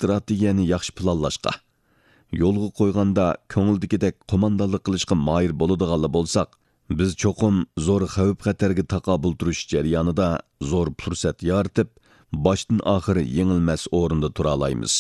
strategiyani yaxshi planlashqa, yo'lga qo'yganda ko'ngildagidek qo'mondonlik qilishga moyir bo'ladiganlar bo'lsak, biz cho'qim zo'r xavf-xatarga taqobil turish jarayonida zo'r fursat yaratib, boshdan oxiri yengilmas o'rinda tura olamiz.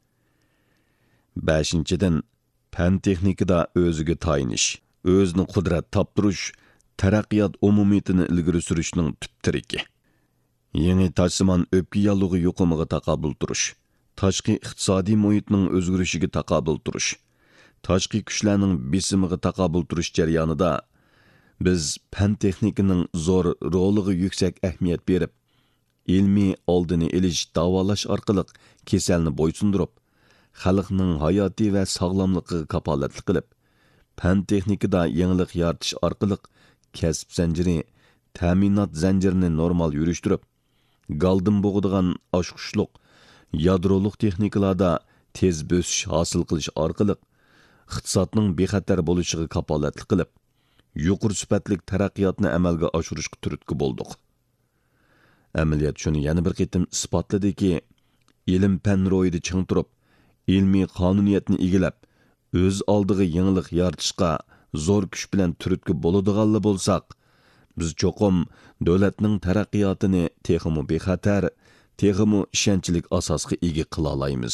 5-dan fan texnikada o'ziga tayinish, o'zini qudrat toptirish, taraqqiyot umumiyatini ilgari surishning tub tiriki. Yangi tashsimon o'pka yallig'i yuqumiga taqobil turish, tashqi iqtisodiy muhitning o'zgarishiga taqobil turish, tashqi kuchlarning besimiga taqobil turish jarayonida biz fan texnikaning zo'r roliga yuksak ahamiyat berib, ilmiy oldini olish, davolash orqali kasalni bo'ysundirib, xalqning hayoti va sog'lomligiga kapolatlik qilib, fan texnikada yangilik yaratish orqali kasb zanjiri, ta'minot zanjirini normal yurishtirib, galdim bo'g'adigan oshqushliq, yadroliq texnikalarda tez bo'sish hosil qilish orqali iqtisodning bexatar bo'lishiga kapolatlik qilib, yuqori sifatli taraqqiyotni amalga oshirishga turtki bo'ldik. Amaliyot shuni yana bir qitim isbotladiki, ilm fan ro'yida ching turib, ilmiy qonuniyatni egilab, o'z oldiga yangilik yaratishga zo'r kuch bilan turtki bo'ladiganlar bo'lsak, biz cho'qim davlatning taraqqiyotini texmu bexatar, texmu ishonchlik asosga ega qila olamiz.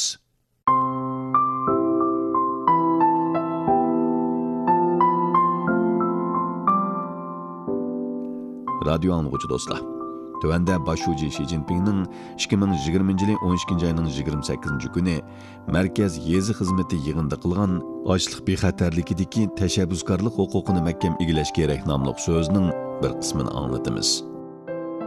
Radio anlıqçı dostlar. Tövəndə başucu Xi Jinping'nin 2020 yılı 12 ayının 28 günü Mərkəz Yezi xizmeti yığında qılğan açlıq bexatarlikidagi təşəbbüskarlıq hüquqini məhkəm igiləş kerak nomli so'zning bir qismini anglatamiz.